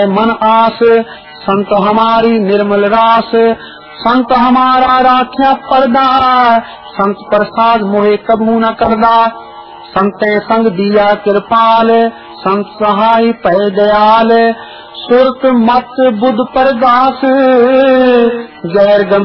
मन आस, संत हमारी निर्मल रास, संत हमारा राख्या पर्दा, संत प्रसाद मोहे कबू न करदा, संते संग दिया कृपाल, संत सहाय पै दयाल, सुरत मत बुध परगास, गैर